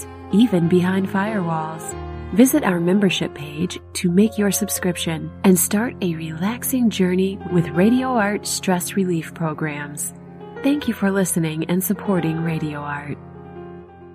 places, even behind firewalls. Visit our membership page to make your subscription and start a relaxing journey with Radio Art stress relief programs. Thank you for listening and supporting Radio Art.